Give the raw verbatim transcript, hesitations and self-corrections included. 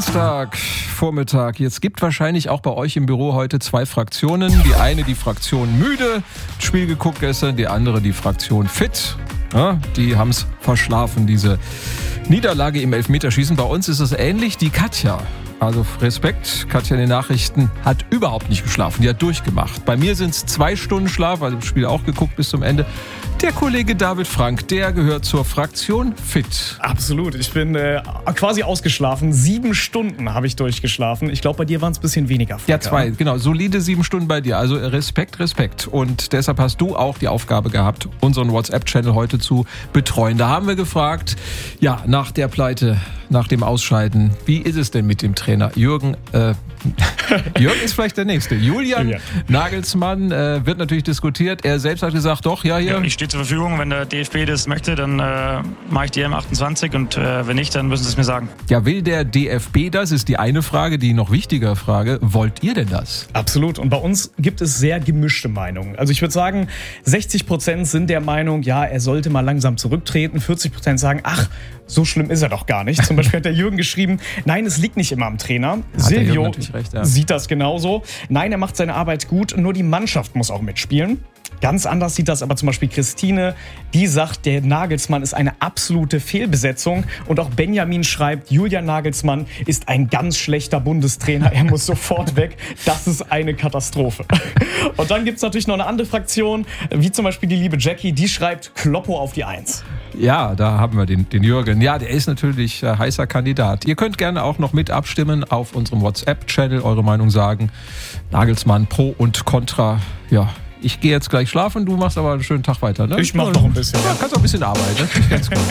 Dienstag, Vormittag. Jetzt gibt wahrscheinlich auch bei euch im Büro heute zwei Fraktionen. Die eine, die Fraktion müde, Spiel geguckt gestern, die andere, die Fraktion fit. Ja, die haben es verschlafen, diese Niederlage im Elfmeterschießen. Bei uns ist es ähnlich. Die Katja, also Respekt, Katja in den Nachrichten, hat überhaupt nicht geschlafen. Die hat durchgemacht. Bei mir sind es zwei Stunden Schlaf, also das Spiel auch geguckt bis zum Ende. Der Kollege David Frank, der gehört zur Fraktion fit. Absolut, ich bin äh, quasi ausgeschlafen. Sieben Stunden habe ich durchgeschlafen. Ich glaube, bei dir waren es ein bisschen weniger. Frank, ja, zwei, genau. Solide sieben Stunden bei dir. Also Respekt, Respekt. Und deshalb hast du auch die Aufgabe gehabt, unseren WhatsApp-Channel heute zu betreuen. Da haben wir gefragt, ja, nach der Pleite, nach dem Ausscheiden, wie ist es denn mit dem Trainer? Jürgen, äh, Jürgen ist vielleicht der Nächste. Julian ja. Nagelsmann äh, wird natürlich diskutiert. Er selbst hat gesagt, doch, ja, hier. Ja, ich stehe zur Verfügung. Wenn der D F B das möchte, dann äh, mache ich die M achtundzwanzig und äh, wenn nicht, dann müssen sie es mir sagen. Ja, will der D F B das? Ist die eine Frage. Die noch wichtigere Frage, wollt ihr denn das? Absolut. Und bei uns gibt es sehr gemischte Meinungen. Also ich würde sagen, sechzig Prozent sind der Meinung, ja, er sollte mal langsam zurücktreten. vierzig Prozent sagen, ach, so schlimm ist er doch gar nicht. Zum Beispiel hat der Jürgen geschrieben, nein, es liegt nicht immer am Trainer. Hat Silvio recht, ja. sieht das genauso. Nein, er macht seine Arbeit gut, nur die Mannschaft muss auch mitspielen. Ganz anders sieht das aber zum Beispiel Christine. Die sagt, der Nagelsmann ist eine absolute Fehlbesetzung. Und auch Benjamin schreibt, Julian Nagelsmann ist ein ganz schlechter Bundestrainer. Er muss sofort weg. Das ist eine Katastrophe. Und dann gibt es natürlich noch eine andere Fraktion, wie zum Beispiel die liebe Jackie. Die schreibt Kloppo auf die Eins. Ja, da haben wir den, den Jürgen. Ja, der ist natürlich äh, heißer Kandidat. Ihr könnt gerne auch noch mit abstimmen auf unserem WhatsApp-Channel, eure Meinung sagen. Nagelsmann, Pro und Contra. Ja, ich gehe jetzt gleich schlafen, du machst aber einen schönen Tag weiter, ne? Ich mach noch ein bisschen. Ja, kannst auch ein bisschen arbeiten, ne? Ganz gut.